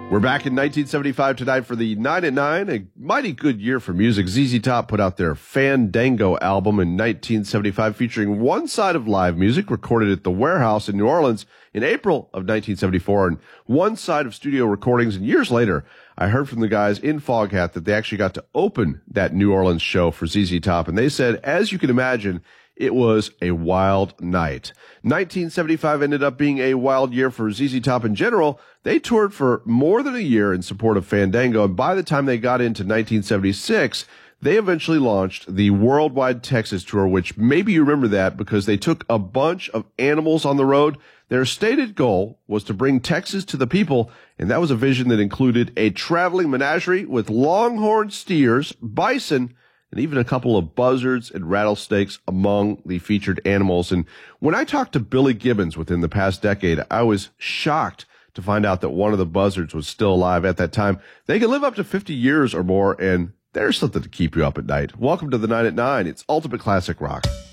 We're back in 1975 tonight for the 9 at 9, a mighty good year for music. ZZ Top put out their Fandango album in 1975 featuring one side of live music recorded at the Warehouse in New Orleans in April of 1974 and one side of studio recordings. And years later, I heard from the guys in Foghat that they actually got to open that New Orleans show for ZZ Top. And they said, as you can imagine, it was a wild night. 1975 ended up being a wild year for ZZ Top in general. They toured for more than a year in support of Fandango, and by the time they got into 1976, they eventually launched the Worldwide Texas Tour, which maybe you remember that because they took a bunch of animals on the road. Their stated goal was to bring Texas to the people, and that was a vision that included a traveling menagerie with longhorn steers, bison, and even a couple of buzzards and rattlesnakes among the featured animals. And when I talked to Billy Gibbons within the past decade, I was shocked to find out that one of the buzzards was still alive at that time. They can live up to 50 years or more, and there's something to keep you up at night. Welcome to the 9 at 9. It's Ultimate Classic Rock.